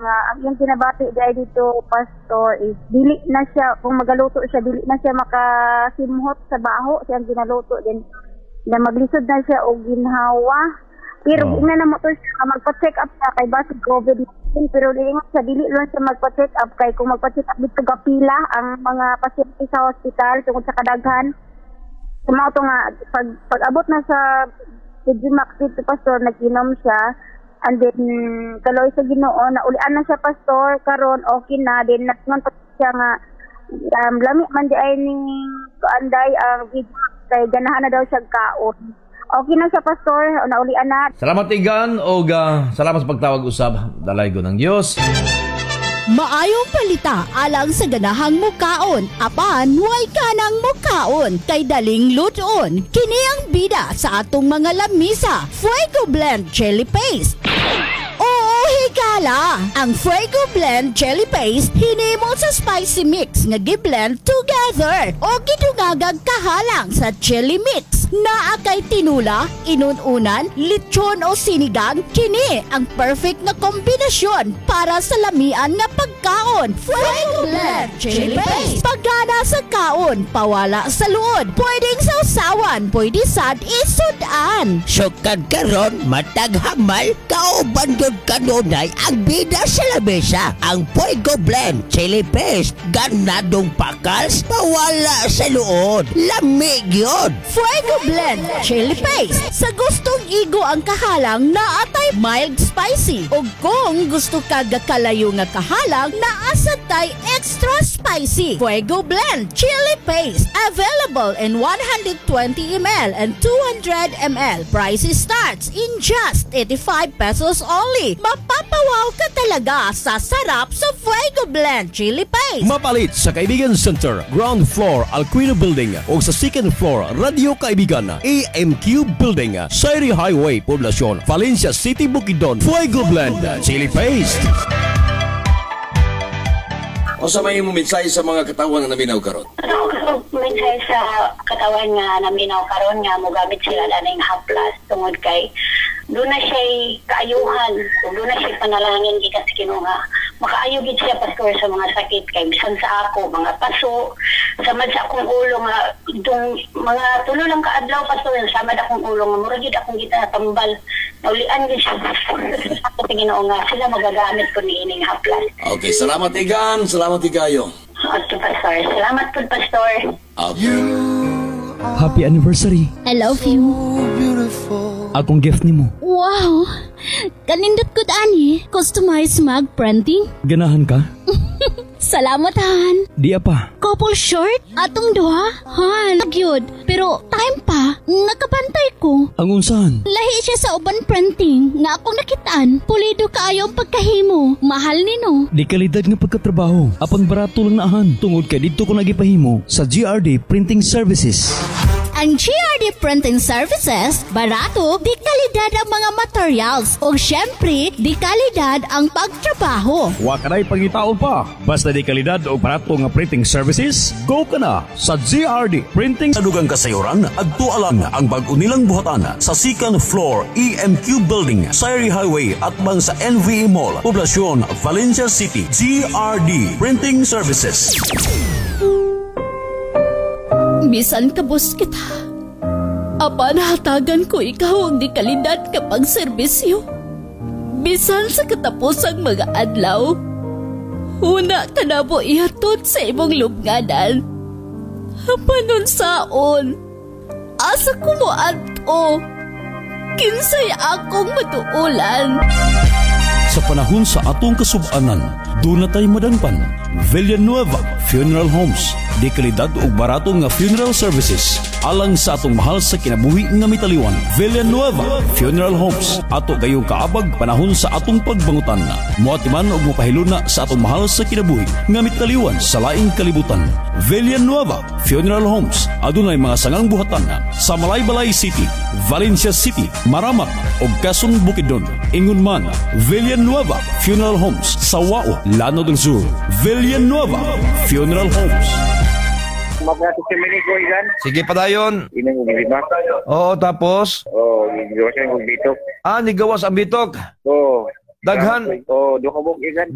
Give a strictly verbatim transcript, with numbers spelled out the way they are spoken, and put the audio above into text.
nga ang yung kinabati dahil dito pastor is dili na siya kung magaluto siya dili na siya makasimhot sa baho siyang ginaluto din na maglisod na siya og ginhawa pero oh. Ina na mo to siya magpa-check up siya kay basi COVID nineteen pero lingon sa dili lang siya magpa-check up kay kung magpa-check up dito gapila ang mga pasyente sa hospital tungod sa kadaghan sumaw to nga pag pag-abot na sa Digimax dito pastor nag-inom siya and then kaloy sa Ginoo na ulian na siya pastor karon okay na din nasman pa siya nga um, lami man di ay ning anday ang video kay ganahan na daw siya kaon okay na siya pastor na ulian na. Salamat Igan o uh, salamat sa pagtawag usab dalay go ng Dios. Maayong palita alang sa ganahang mukaon apan way kanang mukaon kay daling luton kini ang bida sa atong mga lamisa Fuego Blend Chili Paste. Oo, higala! Ang Fuego Blend Chili Paste hinimo sa spicy mix nga gi-blend together o gidungagag kahalang sa chili mix na akay tinula, inununan, lechon o sinigang. Kini ang perfect na kombinasyon para sa lamian nga pagkaon. Fuego Blend Chili Paste. Pagana sa kaon, pawala sa luod. Pwedeng sausawan, pwede sad isudan. Sukad karon matag hamal kauban gyud kanunay ang bida sa lamesa. Ang Fuego Blend Chili Paste ganadong pakals pawala sa luod. Lamig yun. Fuego Blend Chili Paste. Sa gustong igo ang kahalang na atay mild spicy. O kung gusto ka gakalayo nga kahalang na asatay extra spicy. Fuego Blend Chili Paste. Available in one hundred twenty milliliters and two hundred milliliters. Price starts in just eighty-five pesos only. Mapapawaw ka talaga sa sarap sa Fuego Blend Chili Paste. Mapalit sa Kaibigan Center, ground floor, Alquino Building o sa second floor, Radio Kaibigan, A M Q Building, Sairi Highway, Poblacion, Valencia City, Bukidnon. Fuego Blend Chili Paste. O sa may mensahe sa mga katawan nga naminaw karon? Ano mensahe sa katawan nga naminaw karon nga mogamit sila laning haplas tungod kay doon na siya kaayuhan, doon na siya panalangin gikan sa Ginoo nga makaayo gid siya pastor sa mga sakit kay bisan sa ako mga paso samad sa akong ulo nga itong mga tulo lang kaadlaw pastor samad akong ulo nga mura gid akong gitatambal naulian gid siya sa Ginoo nga sila magagamit ko niining haplas. Okay, salamat Igan, salamat Igayo. Okay, pastor. Salamat po, pastor. Okay. Happy anniversary. I love you. Akong gift nimo. Wow! Kanindot ko ani. Customized mag printing. Ganahan ka? Salamat, Han. Di apa. Couple shirt? Atong duha? Han, nagyod. Pero time pa, nakabantay ko. Ang unsahan? Lahi siya sa uban printing nga akong nakitaan. Pulido kaayo ang pagkahimo. Mahal nino. Di kalidad nga pagkatrabaho. Apang barato lang naahan. Tungod kay dito ko nagipahimo sa G R D Printing Services. Ang G R D Printing Services, barato, di kalidad ang mga materials. O syempre, di kalidad ang pagtrabaho. Wa ka na'y pangitaon pa. Basta di kalidad o barato nga printing services, go ka na sa G R D Printing. Sa dugang kasayuran, agtualang ang bag-o nilang buhatan sa second floor E M Q Building, Sairi Highway at bang sa N V A Mall, Poblacion, Valencia City. G R D Printing Services. Bisan kabus kita. Apan hatagan ko ikaw ang di kalidad kapag serbisyo. Bisan sa katapusang mga adlaw, una ka na po ihatod sa imong lubnganan. Apan saon, asa ko mo ato, kinsay akong matuulan. Sa panahon sa atong kasubanan, doon na tayo madangpan. Villanueva Funeral Homes. Di kalidad o barato nga funeral services alang sa atong mahal sa kinabuhi nga mitaliwan. Villanueva Funeral Homes. Ato gayong kaabag panahon sa atong pagbangutan. Muatiman og mopahiluna sa atong mahal sa kinabuhi nga mitaliwan sa laing kalibutan. Villanueva Funeral Homes. Adunay mga sangang buhatan sa Malaybalay City, Valencia City, Maramat ug Quezon, Bukidnon. Ingon man, Villanueva Funeral Homes sa Wao, Llano del Sur. Villanueva Funeral Homes. Magnato si Minico, Igan. Sige pa dayon. Inang lima. Oo, tapos? Oo, gawas yung bitok. Ah, nigawas ang bitok. Oo. Daghan. Oo, doon ka mong Igan.